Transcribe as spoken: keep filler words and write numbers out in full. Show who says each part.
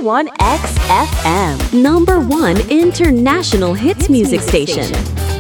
Speaker 1: ninety-one X F M, number one international hits music station.